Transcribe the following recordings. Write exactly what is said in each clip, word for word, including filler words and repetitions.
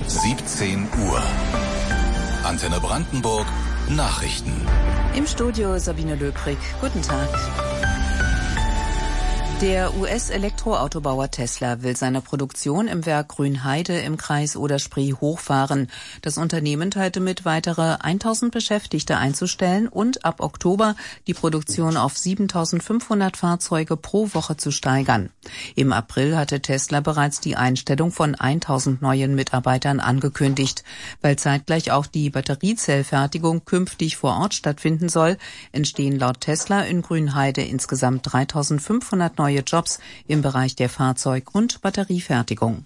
siebzehn Uhr. Antenne Brandenburg Nachrichten. Im Studio Sabine Löbrig. Guten Tag. Der U S-Elektroautobauer Tesla will seine Produktion im Werk Grünheide im Kreis Oder-Spree hochfahren. Das Unternehmen teilte mit, weitere eintausend Beschäftigte einzustellen und ab Oktober die Produktion auf siebentausendfünfhundert Fahrzeuge pro Woche zu steigern. Im April hatte Tesla bereits die Einstellung von eintausend neuen Mitarbeitern angekündigt. Weil zeitgleich auch die Batteriezellfertigung künftig vor Ort stattfinden soll, entstehen laut Tesla in Grünheide insgesamt dreitausendfünfhundert neue neue Jobs im Bereich der Fahrzeug- und Batteriefertigung.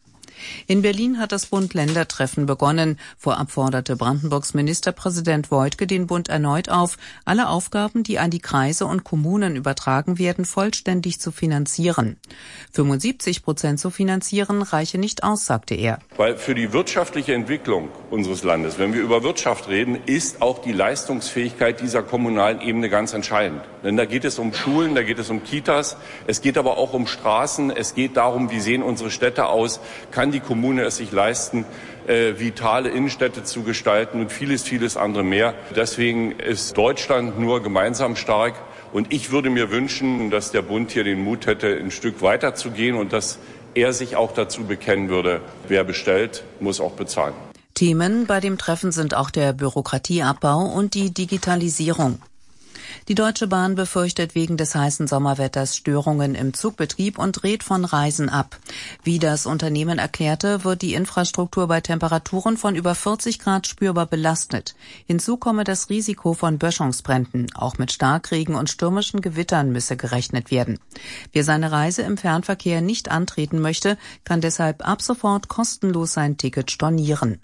In Berlin hat das Bund-Länder-Treffen begonnen. Vorab forderte Brandenburgs Ministerpräsident Woidke den Bund erneut auf, alle Aufgaben, die an die Kreise und Kommunen übertragen werden, vollständig zu finanzieren. fünfundsiebzig Prozent zu finanzieren reiche nicht aus, sagte er. Weil für die wirtschaftliche Entwicklung unseres Landes, wenn wir über Wirtschaft reden, ist auch die Leistungsfähigkeit dieser kommunalen Ebene ganz entscheidend. Denn da geht es um Schulen, da geht es um Kitas, es geht aber auch um Straßen, es geht darum, wie sehen unsere Städte aus, kann die Kommune es sich leisten, äh, vitale Innenstädte zu gestalten und vieles, vieles andere mehr. Deswegen ist Deutschland nur gemeinsam stark. Und ich würde mir wünschen, dass der Bund hier den Mut hätte, ein Stück weiter zu gehen und dass er sich auch dazu bekennen würde, wer bestellt, muss auch bezahlen. Themen bei dem Treffen sind auch der Bürokratieabbau und die Digitalisierung. Die Deutsche Bahn befürchtet wegen des heißen Sommerwetters Störungen im Zugbetrieb und rät von Reisen ab. Wie das Unternehmen erklärte, wird die Infrastruktur bei Temperaturen von über vierzig Grad spürbar belastet. Hinzu komme das Risiko von Böschungsbränden. Auch mit Starkregen und stürmischen Gewittern müsse gerechnet werden. Wer seine Reise im Fernverkehr nicht antreten möchte, kann deshalb ab sofort kostenlos sein Ticket stornieren.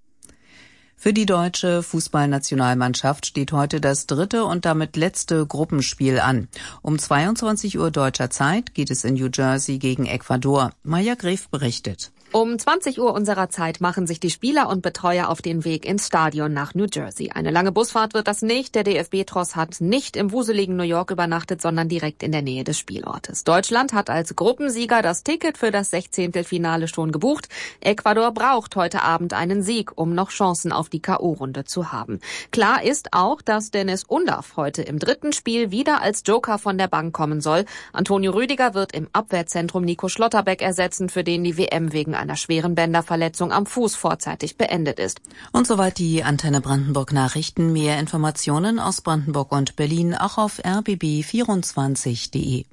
Für die deutsche Fußballnationalmannschaft steht heute das dritte und damit letzte Gruppenspiel an. Um zweiundzwanzig Uhr deutscher Zeit geht es in New Jersey gegen Ecuador. Maja Gref berichtet. Um zwanzig Uhr unserer Zeit machen sich die Spieler und Betreuer auf den Weg ins Stadion nach New Jersey. Eine lange Busfahrt wird das nicht. Der D F B-Tross hat nicht im wuseligen New York übernachtet, sondern direkt in der Nähe des Spielortes. Deutschland hat als Gruppensieger das Ticket für das Sechzehntelfinale schon gebucht. Ecuador braucht heute Abend einen Sieg, um noch Chancen auf die K O-Runde zu haben. Klar ist auch, dass Dennis Undav heute im dritten Spiel wieder als Joker von der Bank kommen soll. Antonio Rüdiger wird im Abwehrzentrum Nico Schlotterbeck ersetzen, für den die W M wegen einer schweren Bänderverletzung am Fuß vorzeitig beendet ist. Und soweit die Antenne Brandenburg Nachrichten. Mehr Informationen aus Brandenburg und Berlin auch auf r b b vierundzwanzig punkt de.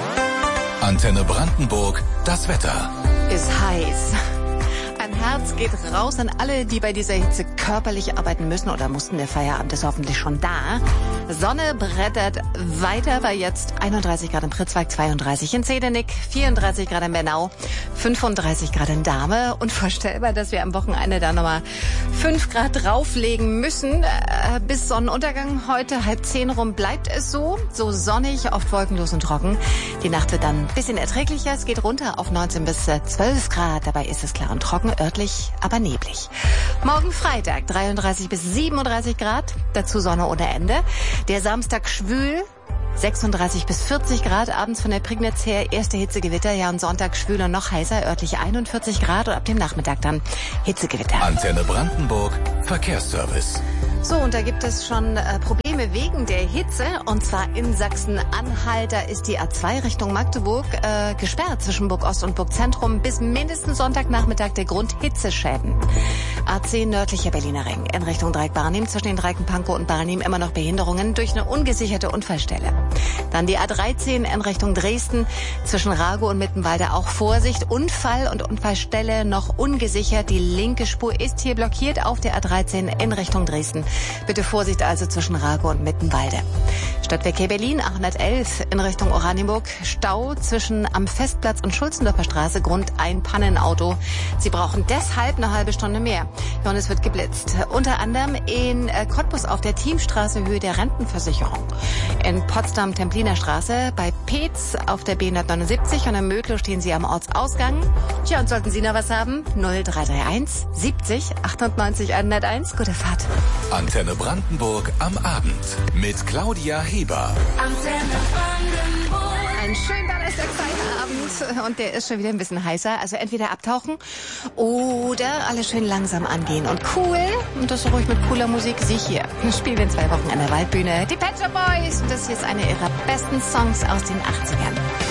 Antenne Brandenburg, das Wetter. Ist heiß. Ein Herz geht raus an alle, die bei dieser Hitze körperlich arbeiten müssen oder mussten. Der Feierabend ist hoffentlich schon da. Sonne brettert weiter bei jetzt einunddreißig Grad in Pritzwalk, zweiunddreißig in Zedenick, vierunddreißig Grad in Bernau, fünfunddreißig Grad in Dahme. Unvorstellbar, dass wir am Wochenende da nochmal fünf Grad drauflegen müssen. Äh, bis Sonnenuntergang heute, halb zehn rum, bleibt es so. So sonnig, oft wolkenlos und trocken. Die Nacht wird dann ein bisschen erträglicher. Es geht runter auf neunzehn bis zwölf Grad. Dabei ist es klar und trocken, örtlich, aber neblig. Morgen Freitag, dreiunddreißig bis siebenunddreißig Grad. Dazu Sonne ohne Ende. Der Samstag schwül, sechsunddreißig bis vierzig Grad, abends von der Prignitz her erste Hitzegewitter, ja, und Sonntag schwül und noch heißer, örtlich einundvierzig Grad und ab dem Nachmittag dann Hitzegewitter. Antenne Brandenburg, Verkehrsservice. So, und da gibt es schon äh, Probleme wegen der Hitze, und zwar in Sachsen-Anhalt. Da ist die A zwei Richtung Magdeburg äh, gesperrt zwischen Burg-Ost und Burg-Zentrum bis mindestens Sonntagnachmittag der Grund Hitzeschäden. A zehn nördlicher Berliner Ring in Richtung Dreieck-Barnim, zwischen den Dreiken Pankow und Barnim immer noch Behinderungen durch eine ungesicherte Unfallstelle. Dann die A dreizehn in Richtung Dresden, zwischen Rago und Mittenwalde auch Vorsicht. Unfall und Unfallstelle noch ungesichert. Die linke Spur ist hier blockiert auf der A dreizehn in Richtung Dresden. Bitte Vorsicht also zwischen Rago und Mittenwalde. Stadtverkehr Berlin achthundertelf in Richtung Oranienburg. Stau zwischen am Festplatz und Schulzendorfer Straße, Grund ein Pannenauto. Sie brauchen deshalb eine halbe Stunde mehr. Ja, und es wird geblitzt. Unter anderem in Cottbus auf der Thiemstraße, Höhe der Rentenversicherung. In Potsdam Templiner Straße, bei Peetz auf der B hundertneunundsiebzig und in Mödlow stehen Sie am Ortsausgang. Tja, und sollten Sie noch was haben? null drei drei eins siebzig achtundneunzig hunderteins. Gute Fahrt. Antenne Brandenburg am Abend mit Claudia Heber. Antenne Brandenburg. Ein einen schönen Donnerstag-Feierabend und der ist schon wieder ein bisschen heißer. Also entweder abtauchen oder alles schön langsam angehen. Und cool, und das ruhig mit cooler Musik, sieh hier. Spielen wir in zwei Wochen an der Waldbühne. Die Pet Shop Boys. Und das hier ist einer ihrer besten Songs aus den achtzigern.